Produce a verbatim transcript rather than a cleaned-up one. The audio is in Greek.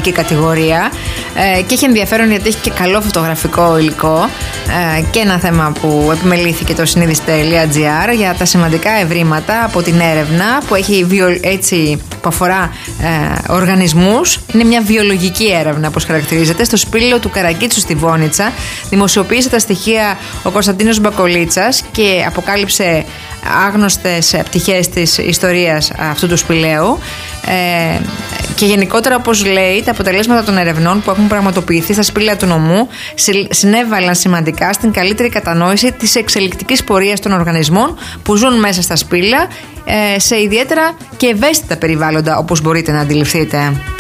ειδική κατηγορία ε, και έχει ενδιαφέρον γιατί έχει και καλό φωτογραφικό υλικό ε, και ένα θέμα που επιμελήθηκε το συνείδηση τελεία τζι άρ για τα σημαντικά ευρήματα από την έρευνα που, έχει βιο, έτσι, που αφορά ε, οργανισμούς. Είναι μια βιολογική έρευνα, όπως χαρακτηρίζεται, στο σπήλαιο του Καρακίτσου στη Βόνιτσα. Δημοσιοποίησε τα στοιχεία ο Κωνσταντίνος Μπακολίτσας και αποκάλυψε άγνωστες πτυχές της ιστορίας αυτού του σπηλαίου. Ε, και γενικότερα, όπως λέει, τα αποτελέσματα των ερευνών που έχουν πραγματοποιηθεί στα σπήλαια του νομού συνέβαλαν σημαντικά στην καλύτερη κατανόηση της εξελικτικής πορείας των οργανισμών που ζουν μέσα στα σπήλαια, ε, σε ιδιαίτερα και ευαίσθητα περιβάλλοντα, όπως μπορείτε να αντιληφθείτε.